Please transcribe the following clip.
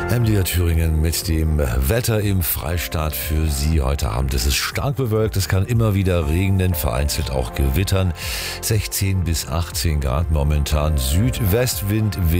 MDR Thüringen mit dem Wetter im Freistaat für Sie heute Abend. Es ist stark bewölkt, es kann immer wieder regnen, vereinzelt auch gewittern. 16 bis 18 Grad momentan, Südwestwind